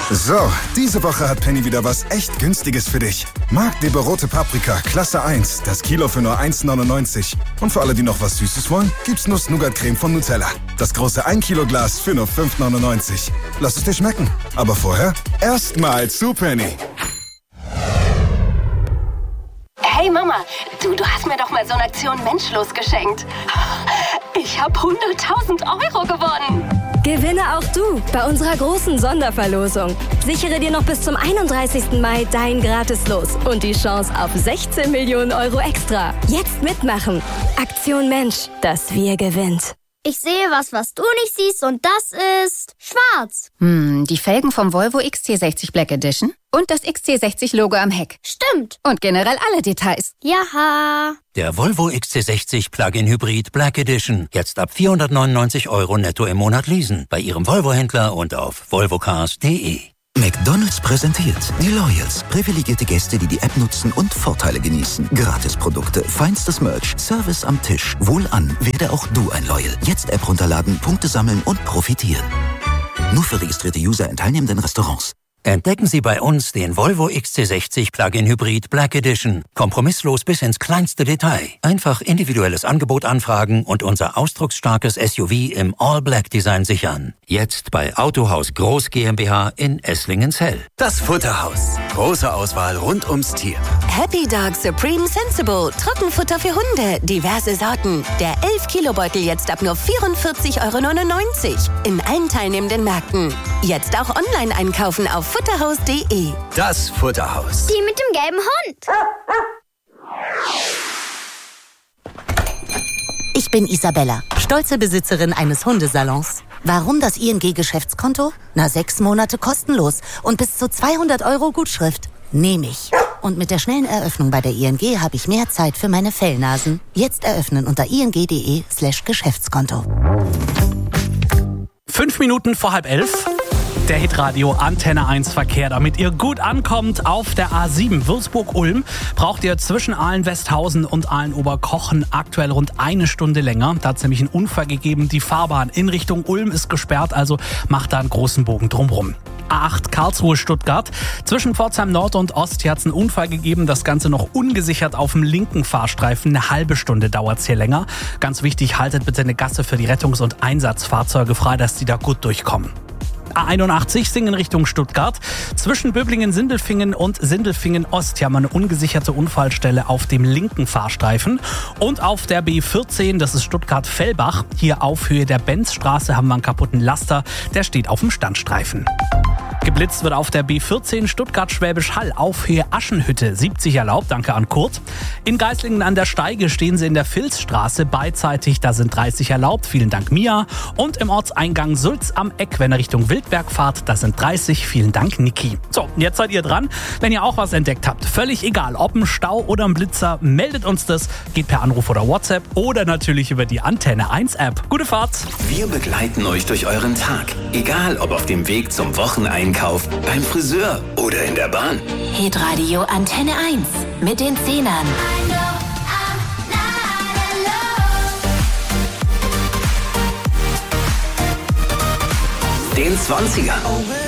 So, diese Woche hat Penny wieder was echt Günstiges für dich. Marktleber rote Paprika, Klasse 1, das Kilo für nur 1,99. Und für alle, die noch was Süßes wollen, gibt's Nuss-Nougat-Creme von Nutella. Das große 1 Kilo Glas für nur 5,99. Lass es dir schmecken. Aber vorher erstmal zu Penny. Hey Mama, du hast mir doch mal so eine Aktion Menschlos geschenkt. Ich habe 100.000 Euro gewonnen. Gewinne auch du bei unserer großen Sonderverlosung. Sichere dir noch bis zum 31. Mai dein Gratis-Los und die Chance auf 16 Millionen Euro extra. Jetzt mitmachen. Aktion Mensch, das Wir gewinnt. Ich sehe was du nicht siehst und das ist schwarz. Die Felgen vom Volvo XC60 Black Edition und das XC60-Logo am Heck. Stimmt. Und generell alle Details. Jaha. Der Volvo XC60 Plug-in Hybrid Black Edition. Jetzt ab 499 € netto im Monat leasen. Bei Ihrem Volvo-Händler und auf volvocars.de. McDonald's präsentiert die Loyals. Privilegierte Gäste, die die App nutzen und Vorteile genießen. Gratisprodukte, feinstes Merch, Service am Tisch. Wohlan, werde auch du ein Loyal. Jetzt App runterladen, Punkte sammeln und profitieren. Nur für registrierte User in teilnehmenden Restaurants. Entdecken Sie bei uns den Volvo XC60 Plug-in Hybrid Black Edition. Kompromisslos bis ins kleinste Detail. Einfach individuelles Angebot anfragen und unser ausdrucksstarkes SUV im All-Black-Design sichern. Jetzt bei Autohaus Groß GmbH in Esslingen-Zell. Das Futterhaus. Große Auswahl rund ums Tier. Happy Dog Supreme Sensible. Trockenfutter für Hunde. Diverse Sorten. Der 11-Kilo-Beutel jetzt ab nur 44,99 € in allen teilnehmenden Märkten. Jetzt auch online einkaufen auf futterhaus.de. Das Futterhaus. Die mit dem gelben Hund. Ich bin Isabella, stolze Besitzerin eines Hundesalons. Warum das ING-Geschäftskonto? 6 Monate kostenlos und bis zu 200 € Gutschrift. Nehme ich. Und mit der schnellen Eröffnung bei der ING habe ich mehr Zeit für meine Fellnasen. Jetzt eröffnen unter ing.de/Geschäftskonto. 5 Minuten vor 10:30. Der Hitradio Antenne 1 Verkehr. Damit ihr gut ankommt auf der A7 Würzburg-Ulm, braucht ihr zwischen Aalen-Westhausen und Aalen-Oberkochen aktuell rund 1 Stunde länger. Da hat es nämlich einen Unfall gegeben. Die Fahrbahn in Richtung Ulm ist gesperrt, also macht da einen großen Bogen drumherum. A8 Karlsruhe-Stuttgart. Zwischen Pforzheim Nord und Ost hat es einen Unfall gegeben. Das Ganze noch ungesichert auf dem linken Fahrstreifen. Eine halbe Stunde dauert es hier länger. Ganz wichtig, haltet bitte eine Gasse für die Rettungs- und Einsatzfahrzeuge frei, dass die da gut durchkommen. A81 Singen Richtung Stuttgart. Zwischen Böblingen-Sindelfingen und Sindelfingen-Ost haben wir eine ungesicherte Unfallstelle auf dem linken Fahrstreifen. Und auf der B14, das ist Stuttgart-Fellbach, hier auf Höhe der Benzstraße haben wir einen kaputten Laster, der steht auf dem Standstreifen. Geblitzt wird auf der B14 Stuttgart-Schwäbisch Hall auf Höhe Aschenhütte. 70 erlaubt, danke an Kurt. In Geislingen an der Steige stehen sie in der Vilsstraße beidseitig, da sind 30 erlaubt, vielen Dank Mia. Und im Ortseingang Sulz am Eck, wenn ihr Richtung Wildberg fahrt, da sind 30, vielen Dank Niki. So, jetzt seid ihr dran. Wenn ihr auch was entdeckt habt, völlig egal, ob ein Stau oder ein Blitzer, meldet uns das, geht per Anruf oder WhatsApp oder natürlich über die Antenne 1 App. Gute Fahrt! Wir begleiten euch durch euren Tag. Egal, ob auf dem Weg zum Wocheneinkauf, beim Friseur oder in der Bahn. Hitradio Antenne 1 mit den Zehnern. Den 20er.